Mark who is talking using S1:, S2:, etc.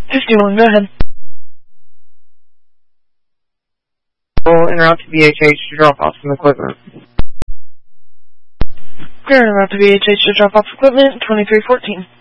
S1: 51, go ahead.
S2: En route to BHH to drop off some equipment.
S1: Clear en route to BHH to drop off equipment, 2314.